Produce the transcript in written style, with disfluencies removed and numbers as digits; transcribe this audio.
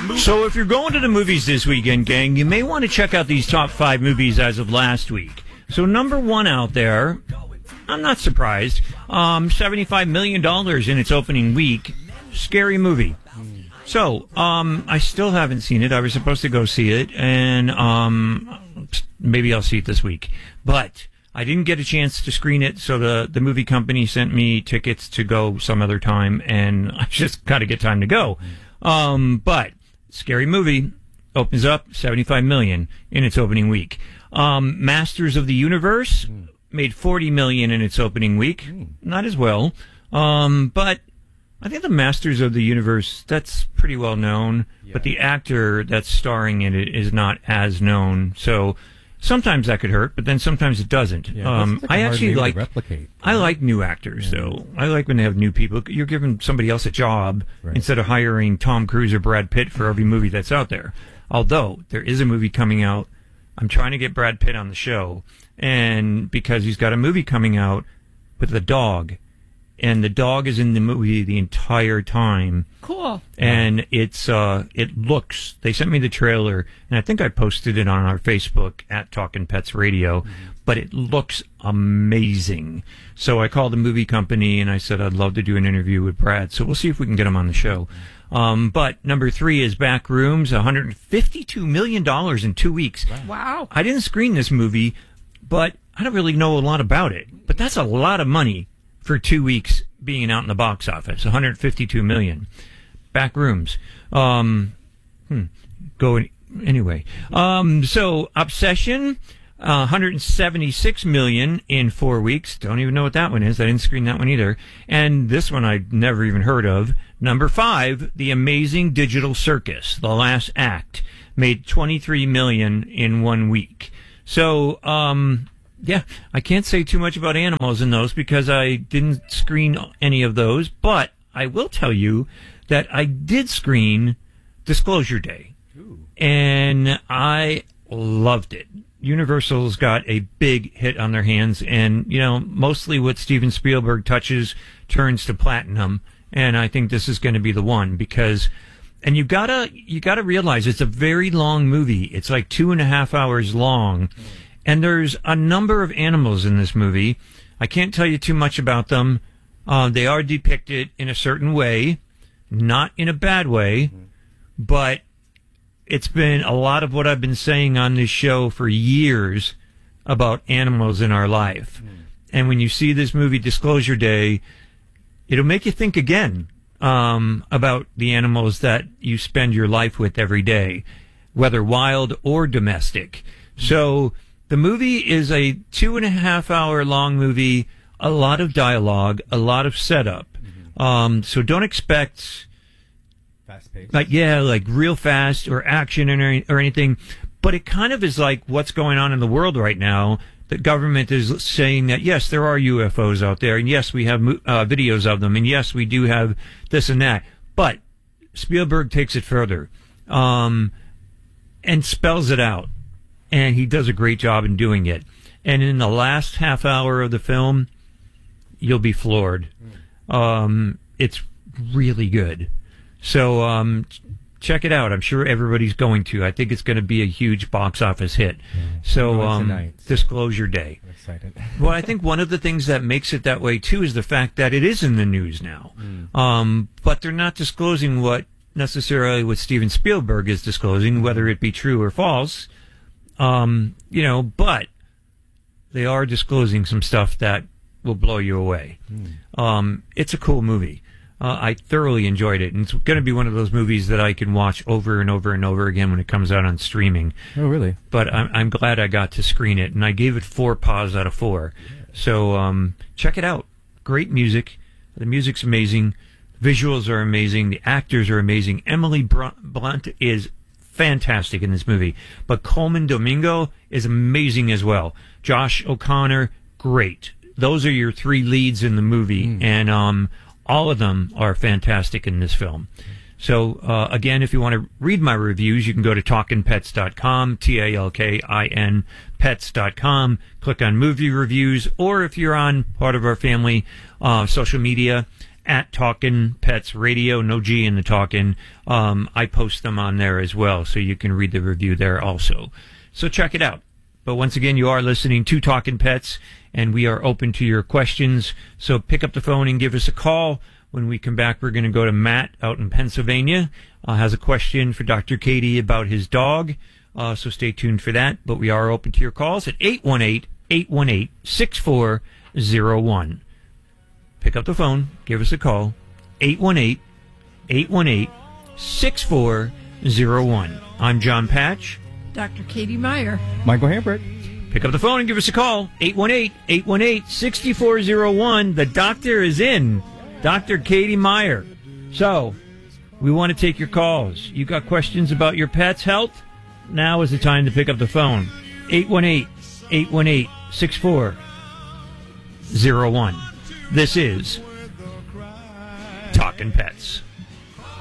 So if you're going to the movies this weekend, gang, you may want to check out these top 5 movies as of last week. So number 1 out there, I'm not surprised, $75 million in its opening week. Scary Movie. So, I still haven't seen it. I was supposed to go see it, and maybe I'll see it this week. But I didn't get a chance to screen it, so the movie company sent me tickets to go some other time, and I just got to get time to go. But Scary Movie opens up $75 million in its opening week. Masters of the Universe made $40 million in its opening week. Not as well. But I think the Masters of the Universe, that's pretty well known, but the actor that's starring in it is not as known. So sometimes that could hurt, but then sometimes it doesn't. I actually like replicate. I like new actors, though. I like when they have new people. You're giving somebody else a job instead of hiring Tom Cruise or Brad Pitt for every movie that's out there. Although there is a movie coming out. I'm trying to get Brad Pitt on the show, and because he's got a movie coming out with a dog. And the dog is in the movie the entire time. Cool. And it's it looks. They sent me the trailer, and I think I posted it on our Facebook at Talkin' Pets Radio. But it looks amazing. So I called the movie company and I said I'd love to do an interview with Brad. So we'll see if we can get him on the show. But number 3 is Backrooms, $152 million in 2 weeks. Wow. I didn't screen this movie, but I don't really know a lot about it. But that's a lot of money for 2 weeks being out in the box office. $152 million. Backrooms. Anyway. So Obsession, $176 million in 4 weeks. Don't even know what that one is. I didn't screen that one either. And this one I'd never even heard of. Number 5, The Amazing Digital Circus, The Last Act, made $23 million in 1 week. So, yeah, I can't say too much about animals in those because I didn't screen any of those, but I will tell you that I did screen Disclosure Day. Ooh. And I loved it. Universal's got a big hit on their hands, and, you know, mostly what Steven Spielberg touches turns to platinum, and I think this is going to be the one because... And you gotta realize it's a very long movie. It's like 2.5 hours long. And there's a number of animals in this movie. I can't tell you too much about them. They are depicted in a certain way, not in a bad way, but it's been a lot of what I've been saying on this show for years about animals in our life. And when you see this movie, Disclosure Day, it'll make you think again about the animals that you spend your life with every day, whether wild or domestic. So... The movie is a 2.5 hour long movie, a lot of dialogue, a lot of setup. So don't expect fast-paced, like real fast or action or anything. But it kind of is like what's going on in the world right now. The government is saying that, yes, there are UFOs out there, and yes, we have videos of them, and yes, we do have this and that. But Spielberg takes it further and spells it out. And he does a great job in doing it. And in the last half hour of the film, you'll be floored. It's really good. So check it out. I'm sure everybody's going to. I think it's going to be a huge box office hit. So Disclosure Day. I'm excited. Well, I think one of the things that makes it that way, too, is the fact that it is in the news now. But they're not disclosing what Steven Spielberg is disclosing, whether it be true or false. But they are disclosing some stuff that will blow you away. It's a cool movie. I thoroughly enjoyed it, and it's going to be one of those movies that I can watch over and over and over again when it comes out on streaming. Oh, really? But I'm glad I got to screen it, and I gave it 4 paws out of 4. Yeah. So check it out. Great music. The music's amazing. Visuals are amazing. The actors are amazing. Emily Blunt is fantastic in this movie. But Coleman Domingo is amazing as well. Josh O'Connor, great. Those are your 3 leads in the movie, and all of them are fantastic in this film. So, again, if you want to read my reviews, you can go to talkinpets.com, TALKIN pets.com, click on movie reviews, or if you're on part of our family social media at Talkin' Pets Radio, no G in the Talkin'. I post them on there as well, so you can read the review there also. So check it out. But once again, you are listening to Talkin' Pets, and we are open to your questions. So pick up the phone and give us a call. When we come back, we're going to go to Matt out in Pennsylvania. Has a question for Dr. Katie about his dog. So stay tuned for that. But we are open to your calls at 818-818-6401. Pick up the phone. Give us a call. 818-818-6401. I'm John Patch. Dr. Katie Meyer. Michael Hambrick. Pick up the phone and give us a call. 818-818-6401. The doctor is in. Dr. Katie Meyer. So, we want to take your calls. You got questions about your pet's health? Now is the time to pick up the phone. 818-818-6401. This is Talkin' Pets.